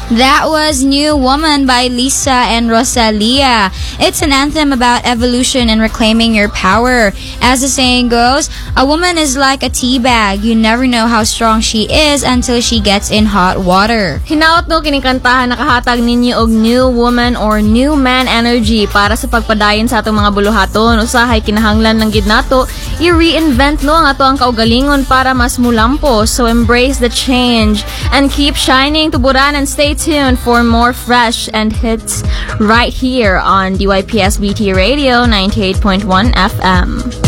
That was New Woman by Lisa and Rosalia. It's an anthem about evolution and reclaiming your power. As the saying goes, a woman is like a tea bag. You never know how strong she is until she gets in hot water. Hinaot no kinikantahan nakahatag ninyo og new woman or new man energy para sa pagpadayon sa atong mga buluhaton. Usahay kinahanglan ng gid nato i-reinvent no ang ato ang kaugalingon para mas mulampo. So embrace the change and keep shining. Tuburan and stay tuned for more fresh and hits right here on DYPS BT Radio 98.1 FM.